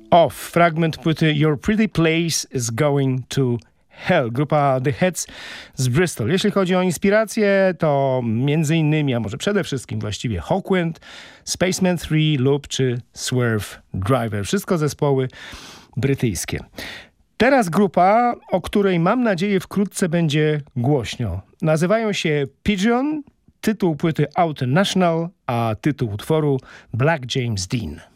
Off, fragment płyty Your Pretty Place is Going to Hell, grupa The Heads z Bristol. Jeśli chodzi o inspirację, to między innymi, a może przede wszystkim właściwie Hawkwind, Spaceman 3, Loop czy Swerve Driver. Wszystko zespoły brytyjskie. Teraz grupa, o której mam nadzieję wkrótce będzie głośno. Nazywają się Pigeon, tytuł płyty Out National, a tytuł utworu Black James Dean.